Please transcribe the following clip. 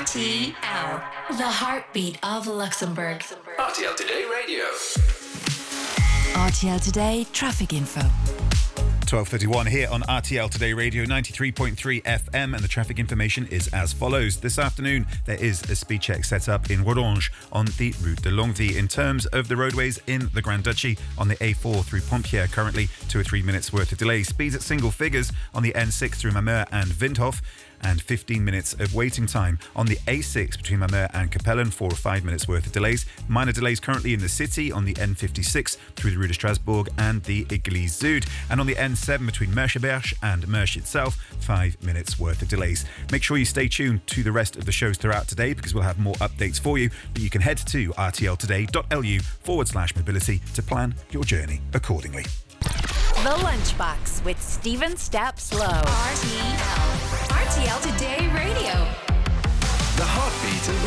RTL, the heartbeat of Luxembourg. RTL Today Radio. RTL Today traffic info. 12:31 here on RTL Today Radio 93.3 FM, and the traffic information is as follows. This afternoon, there is a speed check set up in Orange on the Route de Longwy. In terms of the roadways in the Grand Duchy, on the A4 through Pompierre, currently 2 or 3 minutes worth of delay. Speeds at single figures on the N6 through Mamers and Windhof, and 15 minutes of waiting time on the A6 between Mamers and Capellen, 4 or 5 minutes worth of delays. Minor delays currently in the city on the N56 through the Rue de Strasbourg and the Église Zuid, and on the N7 between Meerschberg and Mersch itself, 5 minutes worth of delays. Make sure you stay tuned to the rest of the shows throughout today, because we'll have more updates for you, but you can head to rtltoday.lu/mobility to plan your journey accordingly. The Lunchbox with Stephen Steps Lowe. RTL Today Radio.